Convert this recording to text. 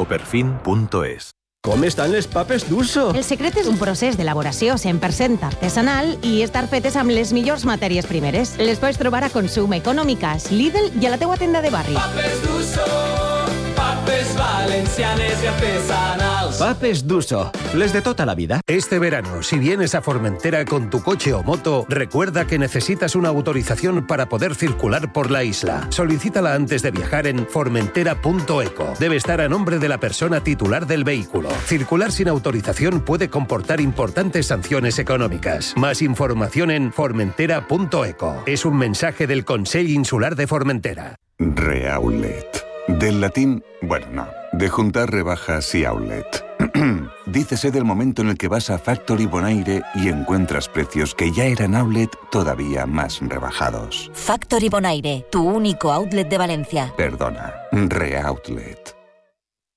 superfin.es. Com estan les papes d'Uso? El secret és un procés d'elaboració 100% artesanal i estar fetes amb les millors matèries primeres. Les pots trobar a Consum, Econòmiques, Lidl i a la teua tenda de barri. Papes d'Uso, papes valencianes i artesanals. Papes d'Uso, les de tota la vida. Este verano, si vienes a Formentera con tu coche o moto, recuerda que necesitas una autorización para poder circular por la isla. Solicítala antes de viajar en formentera.eco. Debe estar a nombre de la persona titular del vehículo. Circular sin autorización puede comportar importantes sanciones económicas. Más información en formentera.eco. Es un mensaje del Consell Insular de Formentera. Reaulet. Del latín, de juntar rebajas y outlet. Dícese del momento en el que vas a Factory Bonaire y encuentras precios que ya eran outlet todavía más rebajados. Factory Bonaire, tu único outlet de Valencia. Perdona, Reoutlet.